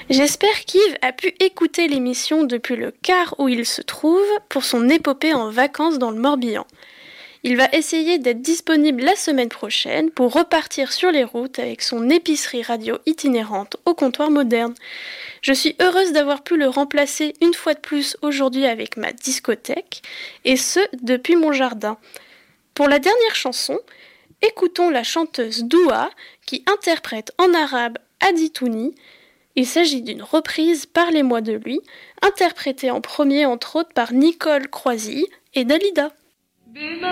J'espère qu'Yves a pu écouter l'émission depuis le quart où il se trouve pour son épopée en vacances dans le Morbihan. Il va essayer d'être disponible la semaine prochaine pour repartir sur les routes avec son épicerie radio itinérante au comptoir moderne. Je suis heureuse d'avoir pu le remplacer une fois de plus aujourd'hui avec ma discothèque, et ce depuis mon jardin. Pour la dernière chanson, écoutons la chanteuse Doua qui interprète en arabe Aditouni. Il s'agit d'une reprise Parlez-moi de lui, interprétée en premier entre autres par Nicole Croisille et Dalida.